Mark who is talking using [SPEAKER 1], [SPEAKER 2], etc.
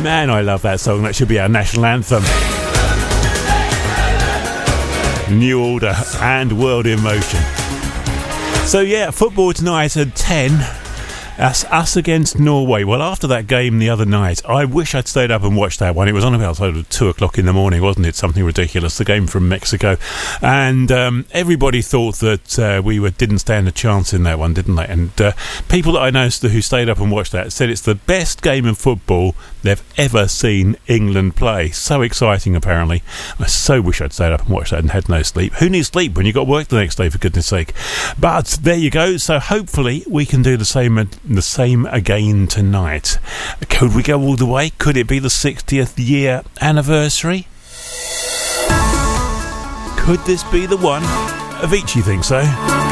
[SPEAKER 1] Man, I love that song. That should be our national anthem. New Order and World in Motion. So yeah, football tonight at 10. That's us against Norway. Well, after that game the other night, I wish I'd stayed up and watched that one. It was on about 2 o'clock in the morning, wasn't it? Something ridiculous. The game from Mexico. And everybody thought that we didn't stand a chance in that one, didn't they? And people that I know who stayed up and watched that said it's the best game of football they've ever seen England play. So exciting, apparently. I so wish I'd stayed up and watched that and had no sleep. Who needs sleep when you've got work the next day, for goodness sake? But there you go. So hopefully we can do the same again tonight. Could we go all the way? Could it be the 60th year anniversary? Could this be the one? Avicii thinks so.